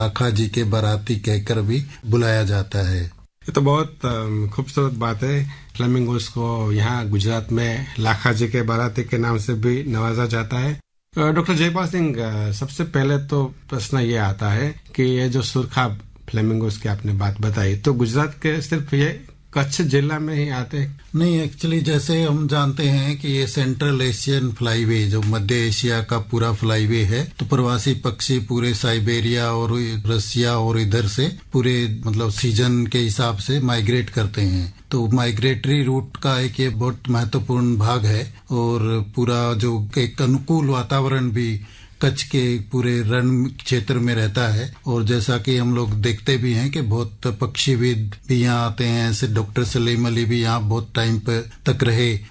लाखा जी के बाराती कहकर भी बुलाया जाता है। ये तो बहुत खूबसूरत बात है। फ्लेमिंगोस को यहाँ गुजरात में लाखा जी के बाराती के नाम से भी नवाजा जाता है। डॉक्टर जयपाल सिंह, सबसे पहले तो प्रश्न ये आता है कि ये जो सुरखा फ्लेमिंगोस की आपने बात बताई, तो गुजरात के सिर्फ ये कच्छ जिला में ही आते हैं? नहीं, एक्चुअली जैसे हम जानते हैं कि ये सेंट्रल एशियन फ्लाईवे, जो मध्य एशिया का पूरा फ्लाईवे है, तो प्रवासी पक्षी पूरे साइबेरिया और रसिया और इधर से पूरे मतलब सीजन के हिसाब से माइग्रेट करते हैं। तो माइग्रेटरी रूट का एक ये बहुत महत्वपूर्ण भाग है और पूरा जो एक अनुकूल वातावरण भी कच्छ के पूरे रण क्षेत्र में रहता है। और जैसा कि हम लोग देखते भी हैं कि बहुत पक्षीविद भी यहाँ आते हैं, ऐसे डॉक्टर सलीम अली भी यहाँ बहुत टाइम तक रहे।